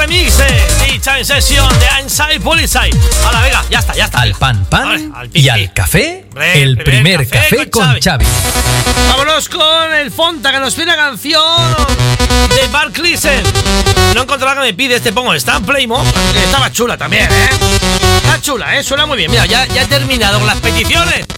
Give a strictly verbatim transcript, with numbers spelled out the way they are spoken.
remix de Dicha en Sesión de Inside Polyside. Ahora, venga, ya está, ya está. Al pan, pan. Vale, al y al café, Hombre, el primer, primer café, café con, con Xavi. Xavi. Vámonos con el Fonta, que nos pide una canción de Mark Listen. No he encontrado que me pide este, pongo Stan Playmo. Estaba chula también, ¿eh? Está chula, ¿eh? Suena muy bien. Mira, ya, ya he terminado con las peticiones.